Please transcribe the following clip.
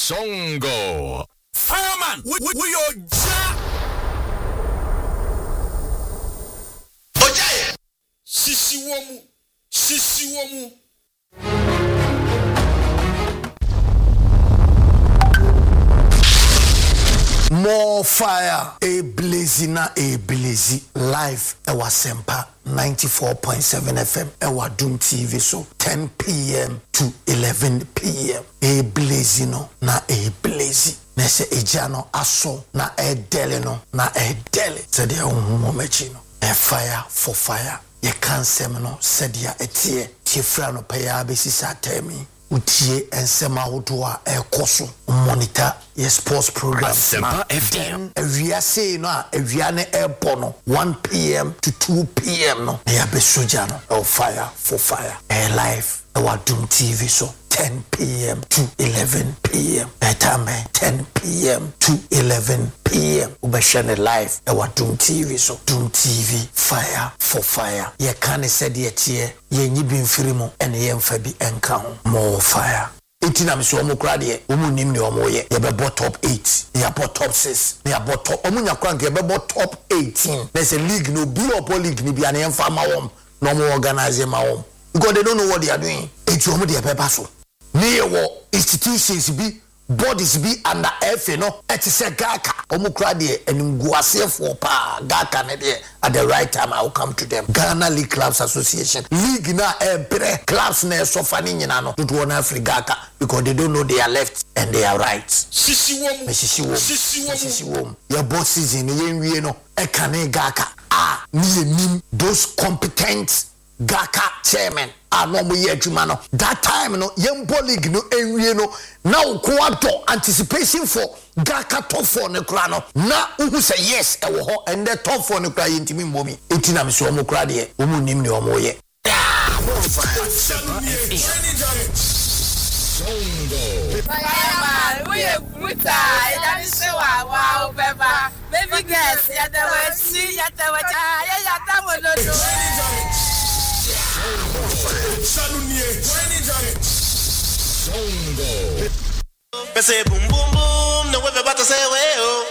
Songo. Fireman, we your job. Ojaye. Sisiwomu. More fire, a blazing, live, Ewa Sempa, 94.7 FM, Ewa Doom TV, so 10 p.m. to 11 p.m. A blazing, na a blazy. Nese ejano aso, na a deleno, na a deli. Said ya umumechino, a fire for fire. Ye can't semino, said ya etie, tifrano paya besisa temi. Utie ensema udua koso monitor your sports program. Sempa FM. We are saying no, we are ne bono 1 p.m. to 2 p.m. no. Ya besoja no. Fire for fire. Live. Our Doom TV so 10 p.m. to 11 p.m. Time 10 p.m. to 11 p.m. Ubashane live. Our Doom TV so Doom TV fire for fire. Ye can't say the ye nyibin firimo and ye mfabi enka more fire. 18 am so omo kra de omo nim ne omo ye be top 8 ye bought top 6 ye bought top omo nya kra nke be top 18 there's a league no build up league ni bia na emfa ma wom no mo organize ma wom because they don't know what they are doing. It's omo de paper so near institutions be bodies be under F no et se gaka omo kra de enimguase for pa gaka ne de at the right time I will come to them. Ghana League Clubs Association league na clubs na sofa ni nyina no to one Africa because they don't know they are left and they are right. Sisiwom your boss season ye nwie no e kane gaka ni nim those competent Gaka chairman no mo ye adwuma no that time no yembo league no enwie no na ukwato anticipation for Gaka top 4 ne kra no na uhu say yes e wo ho and the top 4 ne kra yentimi mbomi etina me so mo kra de omu nim ne omo ye Fireman, we are brutal. That is so wow, Beba. Baby girls, ya the way see ya the way ya Songo. Say boom boom boom, no we about to say well.